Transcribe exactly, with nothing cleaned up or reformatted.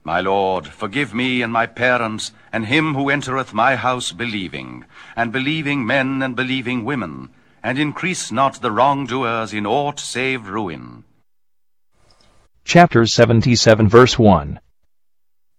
My Lord, forgive me and my parents, and him who entereth my house believing, and believing men and believing women, and increase not the wrongdoers in aught save ruin. Chapter seventy-seven, verse one.